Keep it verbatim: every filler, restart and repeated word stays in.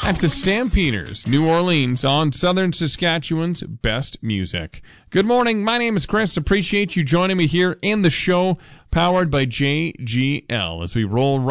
At the Stampeders, New Orleans, on Southern Saskatchewan's best music. Good morning. My name is Chris. Appreciate you joining me here in the show, powered by J G L, as we roll right